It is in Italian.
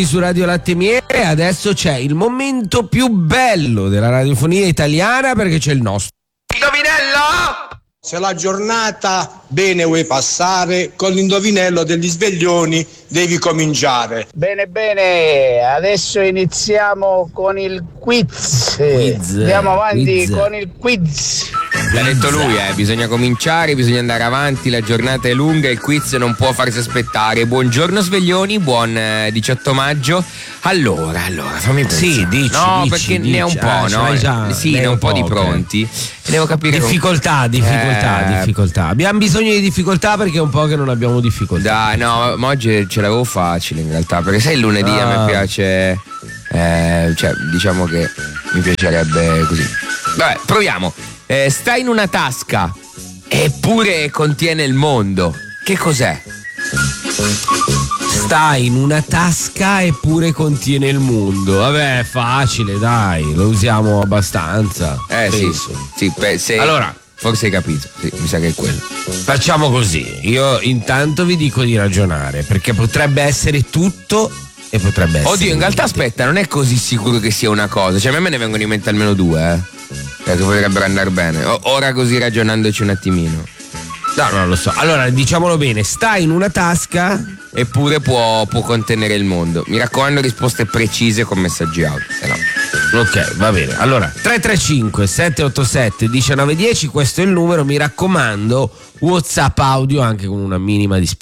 su Radio Latte e Miele. Adesso c'è il momento più bello della radiofonia italiana, perché c'è il nostro indovinello. Se la giornata bene vuoi passare, con l'indovinello degli sveglioni devi cominciare. Bene, adesso iniziamo con il quiz. Andiamo avanti con il quiz. L'ha detto lui, bisogna cominciare, bisogna andare avanti, la giornata è lunga, il quiz non può farsi aspettare. Buongiorno sveglioni, buon 18 maggio. Allora, fammi pensare. Sì, dici. Perché ne è un po', no? Sì, ne ho un po' di pronti. E devo capire. Difficoltà. Abbiamo bisogno di difficoltà perché è un po' che non abbiamo difficoltà. Dai, no, ma oggi ce l'avevo facile in realtà, perché sai il lunedì a me piace, cioè diciamo che mi piacerebbe così. Vabbè, proviamo. Sta in una tasca eppure contiene il mondo. Che cos'è? Sta in una tasca eppure contiene il mondo. Vabbè, facile, dai, lo usiamo abbastanza. Sì, allora, forse hai capito, sì, mi sa che è quello. Facciamo così, io intanto vi dico di ragionare, perché potrebbe essere tutto e potrebbe essere Oddio, in realtà aspetta, non è così sicuro che sia una cosa. Cioè a me ne vengono in mente almeno due, che potrebbero andare bene. Ora così ragionandoci un attimino. No, non lo so. Allora, diciamolo bene, sta in una tasca eppure può contenere il mondo. Mi raccomando, risposte precise con messaggi audio, se no. Ok, va bene. Allora, 335 787 1910, questo è il numero, mi raccomando, WhatsApp audio anche con una minima di